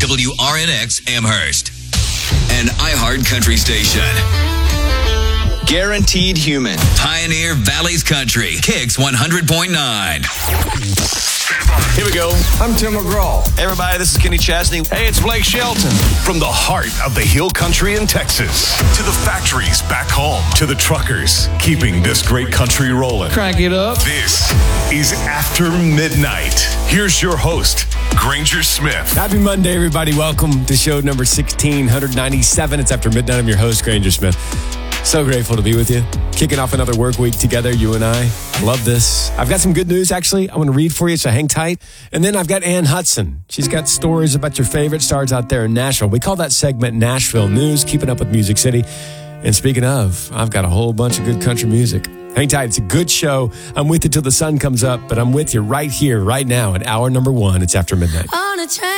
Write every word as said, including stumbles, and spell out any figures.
W R N X Amherst. An iHeart Country station. Guaranteed human. Pioneer Valley's Country. Kicks one hundred point nine. Here we go. I'm Tim McGraw. Hey, everybody, this is Kenny Chesney. Hey, it's Blake Shelton. From the heart of the Hill Country in Texas to the factories back home to the truckers keeping this great country rolling. Crank it up. This is After Midnight. Here's your host, Granger Smith. Happy Monday, everybody. Welcome to show number sixteen ninety-seven. It's After Midnight. I'm your host, Granger Smith. So grateful to be with you. Kicking off another work week together, you and I. I love this. I've got some good news, actually. I want to read for you, so hang tight. And then I've got Ann Hudson. She's got stories about your favorite stars out there in Nashville. We call that segment Nashville News, keeping up with Music City. And speaking of, I've got a whole bunch of good country music. Hang tight. It's a good show. I'm with you till the sun comes up, but I'm with you right here, right now at hour number one. It's After Midnight. On a train.